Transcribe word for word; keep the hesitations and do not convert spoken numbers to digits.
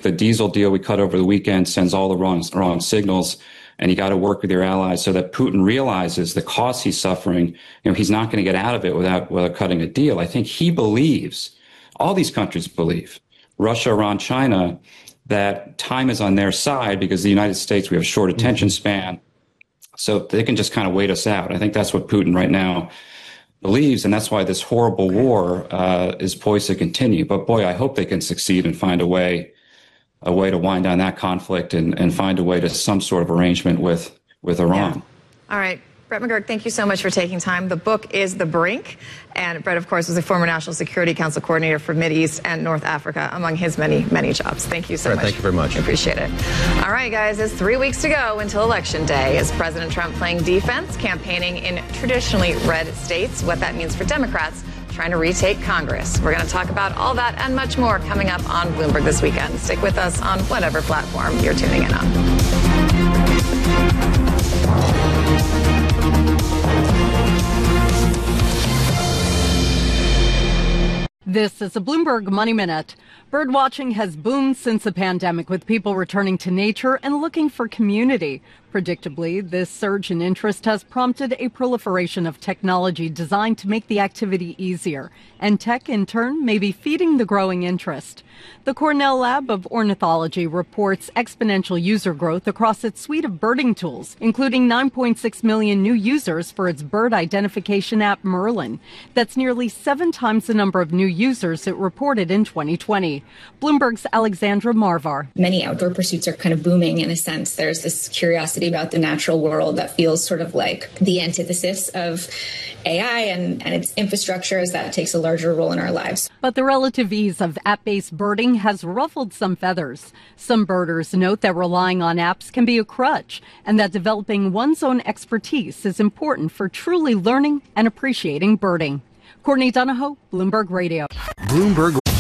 the diesel deal we cut over the weekend sends all the wrong, wrong signals. And you got to work with your allies so that Putin realizes the cost he's suffering. You know, he's not going to get out of it without, without cutting a deal. I think he believes, all these countries believe, Russia, Iran, China, that time is on their side because the United States, we have a short attention span. So they can just kind of wait us out. I think that's what Putin right now believes. And that's why this horrible war uh, is poised to continue. But boy, I hope they can succeed and find a way a way to wind down that conflict and, and find a way to some sort of arrangement with, with Iran. Yeah. All right. Brett McGurk, thank you so much for taking time. The book is The Brink. And Brett, of course, was a former National Security Council coordinator for Mideast and North Africa, among his many, many jobs. Thank you so Brett, much. Thank you very much. I appreciate it. All right, guys, it's three weeks to go until Election Day. Is President Trump playing defense, campaigning in traditionally red states? What that means for Democrats trying to retake Congress. We're going to talk about all that and much more coming up on Bloomberg this weekend. Stick with us on whatever platform you're tuning in on. This is a Bloomberg Money Minute. Birdwatching has boomed since the pandemic, with people returning to nature and looking for community. Predictably, this surge in interest has prompted a proliferation of technology designed to make the activity easier, and tech, in turn, may be feeding the growing interest. The Cornell Lab of Ornithology reports exponential user growth across its suite of birding tools, including nine point six million new users for its bird identification app Merlin. That's nearly seven times the number of new users it reported in twenty twenty. Bloomberg's Alexandra Marvar. Many outdoor pursuits are kind of booming in a sense. There's this curiosity about the natural world that feels sort of like the antithesis of A I and, and its infrastructure as that takes a larger role in our lives. But the relative ease of app-based birding has ruffled some feathers. Some birders note that relying on apps can be a crutch and that developing one's own expertise is important for truly learning and appreciating birding. Courtney Donahoe, Bloomberg Radio. Bloomberg.